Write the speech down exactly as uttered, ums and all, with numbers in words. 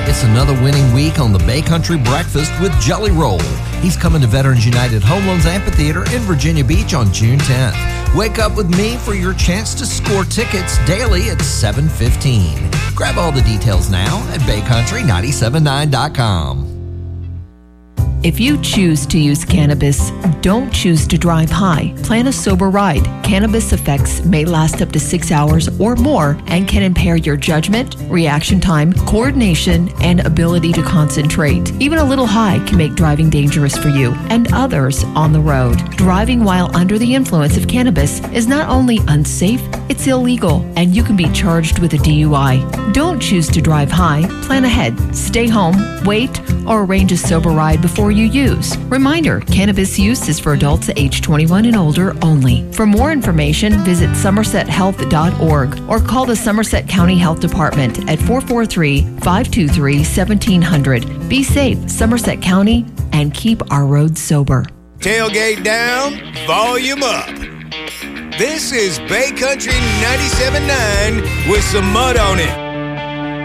It's another winning week on the Bay Country Breakfast with Jelly Roll. He's coming to Veterans United Home Loans Amphitheater in Virginia Beach on June tenth. Wake up with me for your chance to score tickets daily at seven fifteen. Grab all the details now at bay country nine seven nine dot com. If you choose to use cannabis, don't choose to drive high. Plan a sober ride. Cannabis effects may last up to six hours or more and can impair your judgment, reaction time, coordination, and ability to concentrate. Even a little high can make driving dangerous for you and others on the road. Driving while under the influence of cannabis is not only unsafe, it's illegal, and you can be charged with a D U I. Don't choose to drive high. Plan ahead. Stay home, wait, or arrange a sober ride before you use. Reminder, cannabis use is for adults age twenty-one and older only. For more information, visit somerset health dot org or call the Somerset County Health Department at four four three, five two three, one seven zero zero. Be safe, Somerset County, and keep our roads sober. Tailgate down, volume up. This is Bay Country ninety-seven point nine with some mud on it.